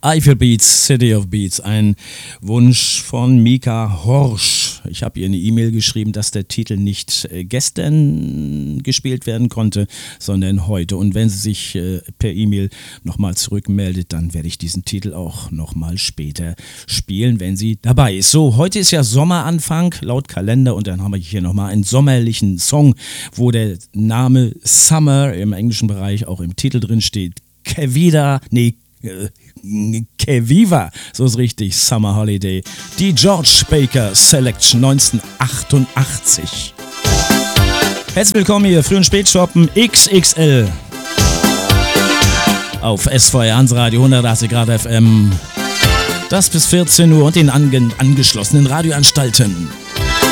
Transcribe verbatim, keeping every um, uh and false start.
Eiffel Beats, City of Beats, ein Wunsch von Mika Horsch. Ich habe ihr eine E-Mail geschrieben, dass der Titel nicht äh, gestern gespielt werden konnte, sondern heute. Und wenn sie sich äh, per E-Mail nochmal zurückmeldet, dann werde ich diesen Titel auch nochmal später spielen, wenn sie dabei ist. So, heute ist ja Sommeranfang laut Kalender und dann haben wir hier nochmal einen sommerlichen Song, wo der Name Summer im englischen Bereich auch im Titel drin steht. Kevida, nee, Keviva, so ist richtig, Summer Holiday. Die George Baker Selection neunzehnhundertachtundachtzig. Herzlich willkommen hier, Früh- und Spätschoppen X X L auf S V R Hansradio hundertachtzig Grad F M. Das bis vierzehn Uhr und den ange- angeschlossenen Radioanstalten.